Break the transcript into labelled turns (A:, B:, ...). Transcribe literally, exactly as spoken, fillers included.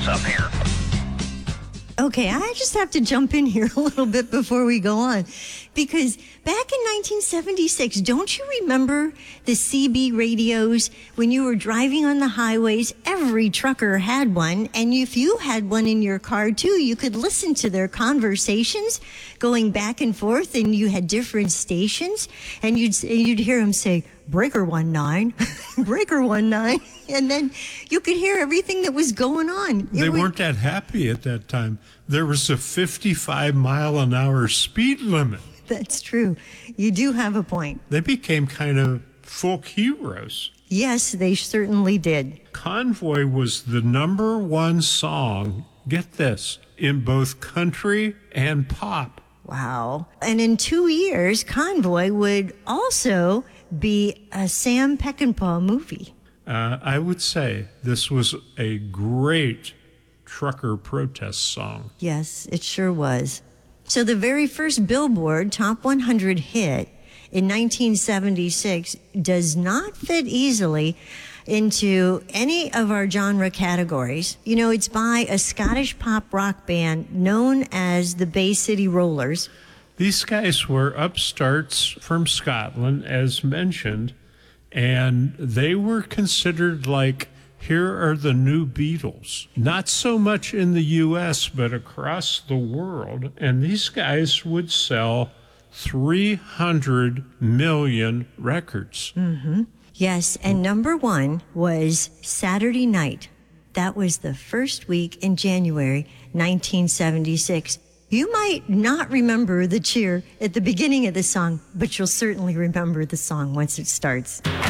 A: up here.
B: Okay, I just have to jump in here a little bit before we go on. Because back in nineteen seventy-six, don't you remember the C B radios when you were driving on the highways? Every trucker had one. And if you had one in your car, too, you could listen to their conversations going back and forth. And you had different stations. And you'd, you'd hear them say, breaker one nine, breaker one nine. And then you could hear everything that was going on. It
C: they
B: was,
C: weren't that happy at that time. There was a fifty-five mile an hour speed limit.
B: That's true. You do have a point.
C: They became kind of folk heroes.
B: Yes, they certainly did.
C: Convoy was the number one song, get this, in both country and pop.
B: Wow. And in two years, Convoy would also be a Sam Peckinpah movie.
C: Uh, I would say this was a great trucker protest song.
B: Yes, it sure was. So the very first Billboard Top one hundred hit in nineteen seventy-six does not fit easily into any of our genre categories. You know, it's by a Scottish pop rock band known as the Bay City Rollers.
C: These guys were upstarts from Scotland, as mentioned, and they were considered like, here are the new Beatles. Not so much in the U S, but across the world. And these guys would sell three hundred million records.
B: Mm-hmm. Yes, and number one was Saturday Night. That was the first week in January nineteen seventy-six. You might not remember the cheer at the beginning of the song, but you'll certainly remember the song once it starts.